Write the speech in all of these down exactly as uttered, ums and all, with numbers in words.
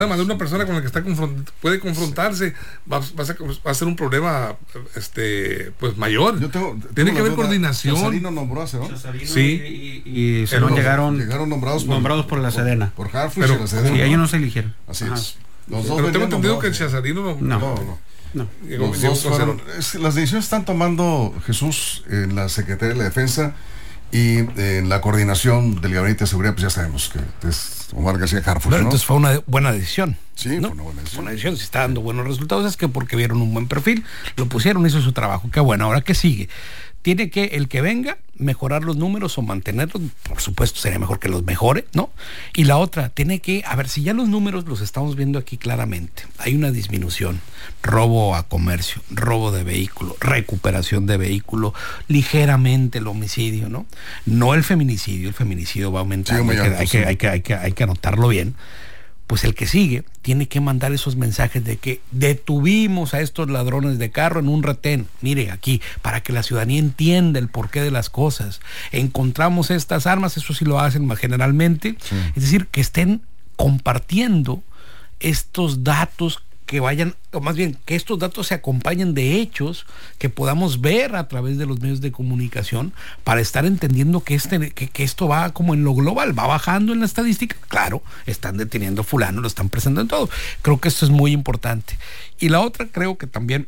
Además de una persona con la que está confront- puede confrontarse, va, va, a ser, va a ser un problema este pues mayor. Yo tengo, Tiene tengo que haber duda. coordinación. Cerón nombró a Cerón. Sí. Y, y Cerón llegaron, llegaron nombrados por, nombrados por la por, Sedena. Por Harfuch y la Sedena. Sí, ellos no se eligieron. Así Ajá. es. Los dos Pero tengo venían entendido que el nombrados. Chazarino no. No. No, no. No. Llegó- Los llegó dos con fueron, Cerón. es que las decisiones están tomando Jesús en la Secretaría de la Defensa y en la coordinación del Gabinete de Seguridad, pues ya sabemos que es Omar García Harfuch, Bueno, ¿no? entonces fue una buena decisión. Sí, ¿no? fue una buena decisión. Fue una decisión. Si está dando buenos resultados es que porque vieron un buen perfil, lo pusieron, hizo su trabajo. Qué bueno. Ahora, ¿qué sigue? Tiene que el que venga mejorar los números o mantenerlos, por supuesto sería mejor que los mejore, ¿no? Y la otra, tiene que, a ver, si ya los números los estamos viendo aquí claramente, hay una disminución, robo a comercio, robo de vehículo, recuperación de vehículo, ligeramente el homicidio, ¿no? No el feminicidio, el feminicidio va aumentando, Sí, muy hay, que, alto, hay, sí. que, hay, que, hay, que, hay que anotarlo bien. Pues el que sigue tiene que mandar esos mensajes de que detuvimos a estos ladrones de carro en un retén. Mire aquí, para que la ciudadanía entienda el porqué de las cosas. Encontramos estas armas, eso sí lo hacen más generalmente. Sí. Es decir, que estén compartiendo estos datos que vayan, o más bien, que estos datos se acompañen de hechos que podamos ver a través de los medios de comunicación para estar entendiendo que, este, que, que esto va como en lo global, va bajando en la estadística. Claro, están deteniendo a fulano, lo están presentando en todo. Creo que esto es muy importante. Y la otra, creo que también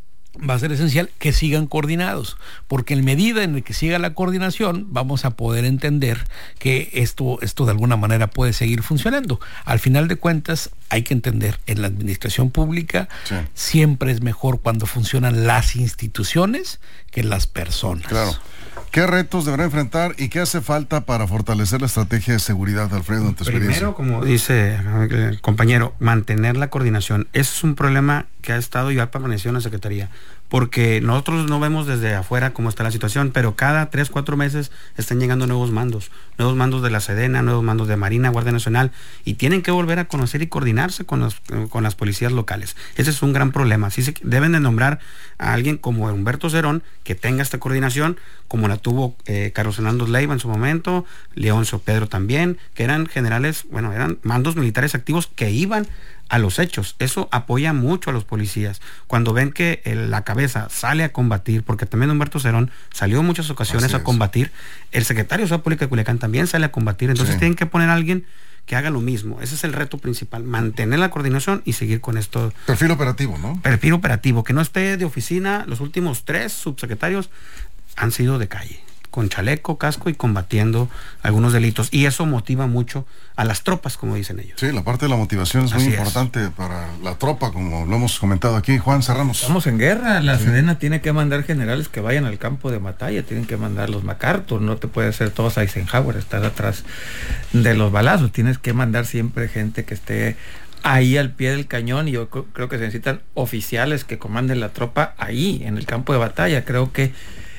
va a ser esencial que sigan coordinados, porque en medida en que siga la coordinación vamos a poder entender que esto, esto de alguna manera puede seguir funcionando. Al final de cuentas hay que entender, en la administración pública Sí. siempre es mejor cuando funcionan las instituciones que las personas. Claro. ¿Qué retos deberá enfrentar y qué hace falta para fortalecer la estrategia de seguridad, Alfredo, en tu experiencia? Primero, como dice el compañero, mantener la coordinación. Ese es un problema que ha estado y ha permanecido en la Secretaría, porque nosotros no vemos desde afuera cómo está la situación, pero cada tres, cuatro meses están llegando nuevos mandos, nuevos mandos de la Sedena, nuevos mandos de Marina, Guardia Nacional, y tienen que volver a conocer y coordinarse con, los, con las policías locales. Ese es un gran problema. Así se deben de nombrar a alguien como Humberto Cerón, que tenga esta coordinación, como la tuvo eh, Carlos Fernando Leiva en su momento, Leoncio Pedro también, que eran generales, bueno, eran mandos militares activos que iban a los hechos. Eso apoya mucho a los policías. Cuando ven que el, la cabeza sale a combatir, porque también Humberto Cerón salió en muchas ocasiones Así a es. combatir, el secretario de Seguridad Pública de Culiacán también sale a combatir, entonces Sí. tienen que poner a alguien que haga lo mismo. Ese es el reto principal, mantener la coordinación y seguir con esto. Perfil operativo, ¿no? Perfil operativo, que no esté de oficina. Los últimos tres subsecretarios han sido de calle, con chaleco, casco y combatiendo algunos delitos, y eso motiva mucho a las tropas, como dicen ellos. Sí, la parte de la motivación es muy Así es. importante para la tropa, como lo hemos comentado aquí. Juan, cerramos. Estamos en guerra, la Sedena tiene que mandar generales que vayan al campo de batalla, tienen que mandar los MacArthur, no te puede hacer todos Eisenhower, estar atrás de los balazos, tienes que mandar siempre gente que esté ahí al pie del cañón, y yo cr- creo que se necesitan oficiales que comanden la tropa ahí, en el campo de batalla. Creo que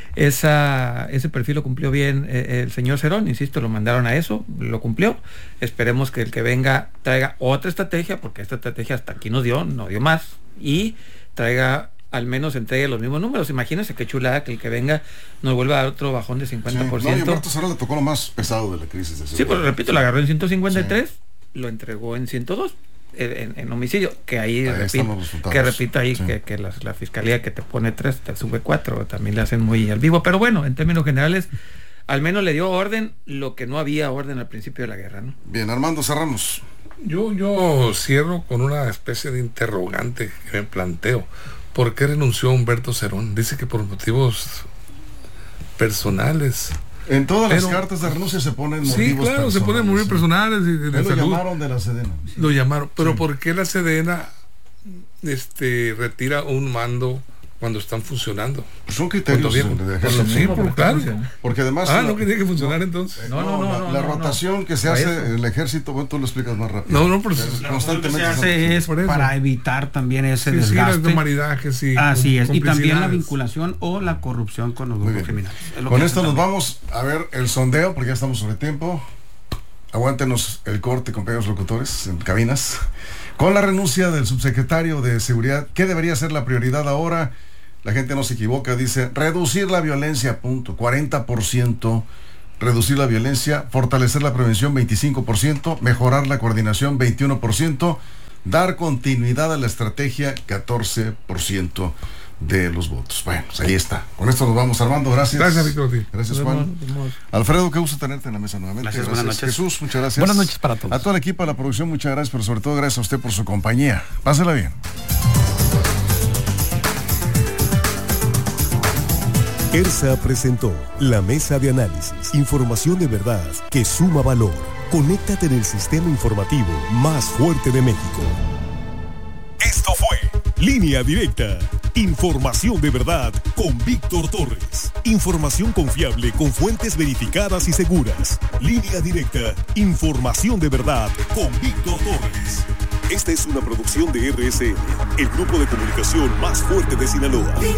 esa, ese perfil lo cumplió bien eh, el señor Cerón, insisto, lo mandaron a eso, lo cumplió. Esperemos que el que venga traiga otra estrategia, porque esta estrategia hasta aquí nos dio, no dio más, y traiga, al menos entregue los mismos números. Imagínense qué chulada que el que venga nos vuelva a dar otro bajón de Sí. cincuenta No, por y ciento. Humberto Cerón le tocó lo más pesado de la crisis de Sí, seguridad. pues repito, lo agarró en ciento cincuenta y tres, lo entregó en ciento dos en, en homicidio, que ahí, Ahí repito, están los resultados. que repito ahí Sí. que, que la, la fiscalía que te pone tres te sube cuatro, también le hacen muy al vivo, pero bueno, en términos generales al menos le dio orden lo que no había orden al principio de la guerra, ¿no? Bien, Armando, cerramos. Yo, yo cierro con una especie de interrogante que me planteo. ¿Por qué renunció Humberto Cerón? Dice que por motivos personales. En todas las Pero- cartas de renuncia se ponen motivos Sí, claro, se ponen personales, muy sí. personales. Y de Él lo salud. llamaron de la Sedena. Lo llamaron. Pero Sí. ¿por qué la Sedena este, retira un mando cuando están funcionando? Son criterios Cuando de bien- ejército. Sí, por- claro. Porque además... Ah, la- no, que tiene que funcionar entonces. No, no, no, la, no, la no, rotación no. que se A hace eso. en el ejército, bueno, tú lo explicas más rápido. No, no, pero Pero sí, Lo constantemente que se son- hace es por eso. para evitar también ese Sí, sí, desgaste. las maridajes, sí. Así es, y también la complicidades. vinculación o la corrupción con los Muy grupos bien. criminales. Es lo Con que esto hace nos también. vamos a ver el sondeo, porque ya estamos sobre tiempo. Aguántenos el corte, compañeros locutores, en cabinas. Con la renuncia del subsecretario de Seguridad, ¿qué debería ser la prioridad ahora? La gente no se equivoca, dice reducir la violencia, punto. cuarenta por ciento reducir la violencia, fortalecer la prevención veinticinco por ciento, mejorar la coordinación veintiuno por ciento, dar continuidad a la estrategia catorce por ciento de los votos. Bueno, pues ahí está. Con esto nos vamos, Armando. Gracias. Gracias, Víctor. Gracias, Juan. Alfredo, qué gusto tenerte en la mesa nuevamente. Gracias, gracias. Buenas noches. Jesús, muchas gracias. Buenas noches para todos. A todo el equipo de la producción, muchas gracias, pero sobre todo gracias a usted por su compañía. Pásela bien. ERSA presentó la mesa de análisis, información de verdad que suma valor. Conéctate en el sistema informativo más fuerte de México. Esto fue Línea Directa. Información de verdad con Víctor Torres. Información confiable con fuentes verificadas y seguras. Línea Directa. Información de verdad con Víctor Torres. Esta es una producción de R S N, el grupo de comunicación más fuerte de Sinaloa.